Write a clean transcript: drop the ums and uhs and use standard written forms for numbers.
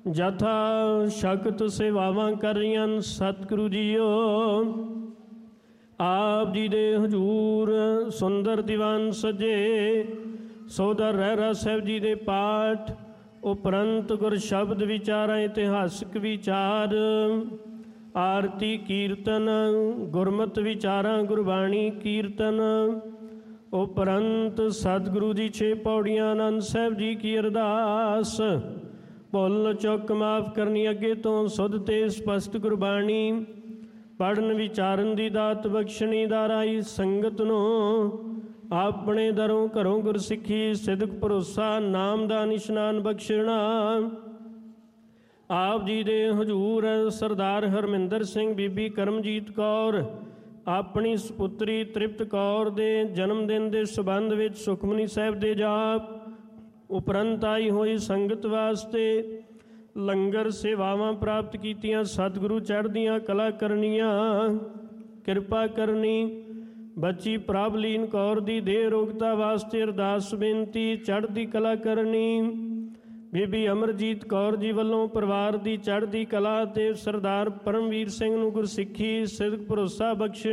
ਜਥਾ ਸ਼ਕਤ ਸੇਵਾਵਾਂ ਕਰ ਰਹੀਆਂ ਸਤਿਗੁਰੂ ਜੀਓ। ਆਪ ਜੀ ਦੇ ਹਜ਼ੂਰ ਸੁੰਦਰ ਦੀਵਾਨ ਸਜੇ, ਸੋਦਰ ਰਹਿਰਾ ਸਾਹਿਬ ਜੀ ਦੇ ਪਾਠ ਉਪਰੰਤ ਗੁਰ ਸ਼ਬਦ ਵਿਚਾਰਾਂ, ਇਤਿਹਾਸਕ ਵਿਚਾਰ, ਆਰਤੀ ਕੀਰਤਨ, ਗੁਰਮਤਿ ਵਿਚਾਰਾਂ, ਗੁਰਬਾਣੀ ਕੀਰਤਨ ਉਪਰੰਤ ਸਤਿਗੁਰੂ ਦੀ 6 ਪੌੜੀਆਂ, ਆਨੰਦ ਸਾਹਿਬ ਜੀ ਕੀ ਅਰਦਾਸ। ਭੁੱਲ ਚੁੱਕ ਮਾਫ ਕਰਨੀ, ਅੱਗੇ ਤੋਂ ਸੁਧ ਤੇ ਸਪਸ਼ਟ ਗੁਰਬਾਣੀ ਪੜ੍ਹਨ ਵਿਚਾਰਨ ਦੀ ਦਾਤ ਬਖਸ਼ਣੀ। ਦਾਰਾਈ ਸੰਗਤ ਨੂੰ ਆਪਣੇ ਦਰੋਂ ਘਰੋਂ ਗੁਰਸਿੱਖੀ ਸਿਦਕ ਭਰੋਸਾ ਨਾਮ ਦਾ ਨਿਸ਼ਨਾਨ ਬਖਸ਼ਣਾ। ਆਪ ਜੀ ਦੇ ਹਜ਼ੂਰ ਸਰਦਾਰ ਹਰਮਿੰਦਰ ਸਿੰਘ, ਬੀਬੀ ਕਰਮਜੀਤ ਕੌਰ ਆਪਣੀ ਸਪੁੱਤਰੀ ਤ੍ਰਿਪਤ ਕੌਰ ਦੇ ਜਨਮ ਦਿਨ ਦੇ ਸੰਬੰਧ ਵਿੱਚ ਸੁਖਮਨੀ ਸਾਹਿਬ ਦੇ ਜਾਪ ਉਪਰੰਤ ਆਈ ਹੋਈ ਸੰਗਤ ਵਾਸਤੇ ਲੰਗਰ ਸੇਵਾਵਾਂ ਪ੍ਰਾਪਤ ਕੀਤੀਆਂ। ਸਤਿਗੁਰੂ ਚੜ੍ਹਦੀਆਂ ਕਲਾ ਕਰਨੀਆਂ, ਕਿਰਪਾ ਕਰਨੀ। ਬੱਚੀ ਪ੍ਰਭਲੀਨ ਕੌਰ ਦੀ ਦੇਹ ਰੋਗਤਾ ਵਾਸਤੇ ਅਰਦਾਸ ਬੇਨਤੀ, ਚੜ੍ਹਦੀ ਕਲਾ ਕਰਨੀ। ਬੀਬੀ ਅਮਰਜੀਤ ਕੌਰ ਜੀ ਵੱਲੋਂ ਪਰਿਵਾਰ ਦੀ ਚੜ੍ਹਦੀ ਕਲਾ ਤੇ ਸਰਦਾਰ ਪਰਮਵੀਰ ਸਿੰਘ ਨੂੰ ਗੁਰਸਿੱਖੀ ਸਿਦਕ ਭਰੋਸਾ ਬਖਸ਼